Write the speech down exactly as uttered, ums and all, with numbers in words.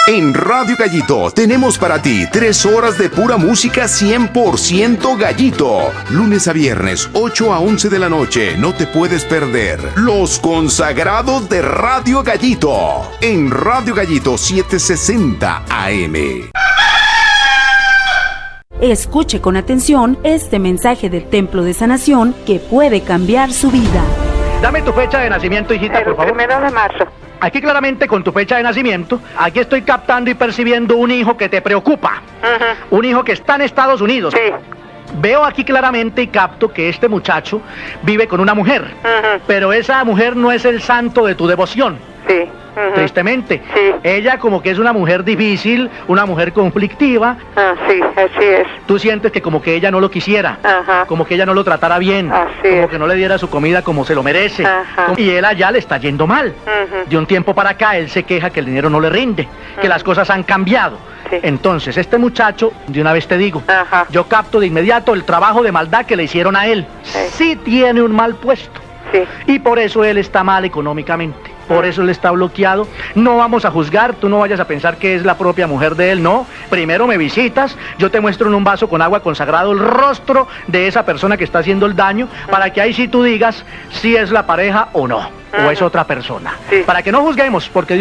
En Radio Gallito tenemos para ti tres horas de pura música cien por ciento Gallito. Lunes a viernes, ocho a once de la noche. No te puedes perder Los Consagrados de Radio Gallito. En Radio Gallito setecientos sesenta A M. Escuche con atención este mensaje del Templo de Sanación que puede cambiar su vida. Dame tu fecha de nacimiento, hijita, El por favor. primero de marzo. Aquí claramente con tu fecha de nacimiento, aquí estoy captando y percibiendo un hijo que te preocupa. Ujú. Un hijo que está en Estados Unidos. Sí. Veo aquí claramente y capto que este muchacho vive con una mujer. Ujú. Pero esa mujer no es el santo de tu devoción. Sí. Ujú. Tristemente. Sí. Ella como que es una mujer difícil, una mujer conflictiva. Ah, sí, así es. Tú sientes que como que ella no lo quisiera. Ajá. Como que ella no lo tratara bien. Así como es. que no le diera su comida como se lo merece. Ajá. Y él allá le está yendo mal. Ujú. De un tiempo para acá él se queja que el dinero no le rinde, que las cosas han cambiado. Sí. Entonces este muchacho, de una vez te digo, Ajá. yo capto de inmediato el trabajo de maldad que le hicieron a él. Sí. Sí tiene un mal puesto. Sí. Y por eso él está mal económicamente. Por eso él está bloqueado. No vamos a juzgar, tú no vayas a pensar que es la propia mujer de él, no. Primero me visitas, yo te muestro en un vaso con agua consagrado el rostro de esa persona que está haciendo el daño, para que ahí sí tú digas si es la pareja o no, o es otra persona. Sí. Para que no juzguemos, porque